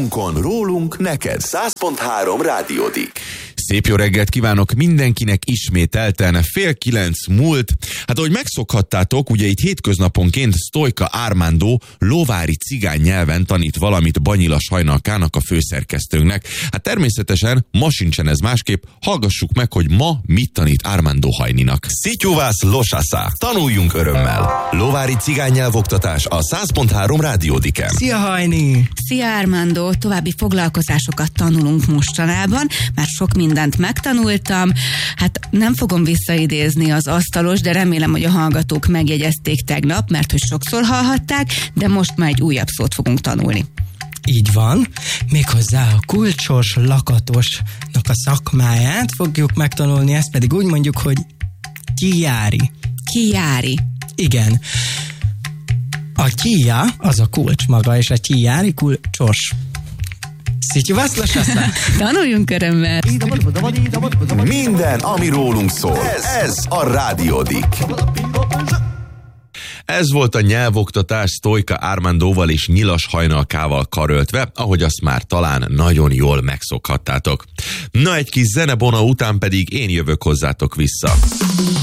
honlapunkon rólunk neked 100.3 Rádiódik. Szép jó reggelt kívánok mindenkinek, ismételten 8:30 múlt. Hát ahogy megszokhattátok, ugye itt hétköznaponként Sztojka Armando lovári cigány nyelven tanít valamit Banyila Sajnalkának, a főszerkesztőnknek. Hát természetesen ma sincsen ez másképp, hallgassuk meg, hogy ma mit tanít Armando Hajninak. Szitjuvász losasza. Tanuljunk örömmel. Lovári cigány nyelvoktatás a 100.3 Rádiódiken. Szia Hajni! Szia Armando! További foglalkozásokat tanulunk mostanában, már sok mindent megtanultam. Hát nem fogom visszaidézni az asztalos, de remélem, hogy a hallgatók megjegyezték tegnap, mert hogy sokszor hallhatták, de most már egy újabb szót fogunk tanulni. Így van, méghozzá a kulcsos, lakatosnak a szakmáját fogjuk megtanulni, ezt pedig úgy mondjuk, hogy kijári. Kijári. Igen. A kia az a kulcs maga, és a kijári kulcsos. Szitjuvász losasza. Tanuljunk örömmel. Minden, ami rólunk szól. Ez a Rádiódik. Ez volt a nyelvoktatás Sztojka Armandóval és Nyilas Hajnalkával karöltve, ahogy azt már talán nagyon jól megszokhattátok. Na, egy kis zenebona után pedig én jövök hozzátok vissza.